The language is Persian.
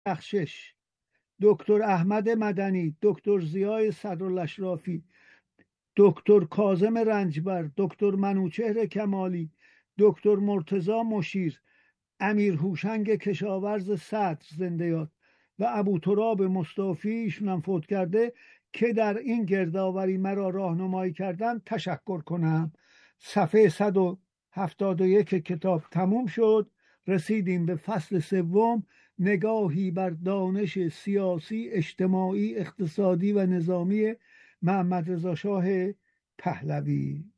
بخشش، دکتر احمد مدنی، دکتر ضیای صدرالاشرافی، دکتر کاظم رنجبر، دکتر منوچهر کمالی، دکتر مرتضی مشیر، امیر هوشنگ کشاورز صدر زنده یاد و ابو تراب مصطفی، ایشون هم فوت کرده، که در این گردآوری مرا راهنمایی کردن تشکر کنم. صفحه 171 کتاب تموم شد. رسیدیم به فصل سوم، نگاهی بر دانش سیاسی، اجتماعی، اقتصادی و نظامی محمد رضا شاه پهلوی.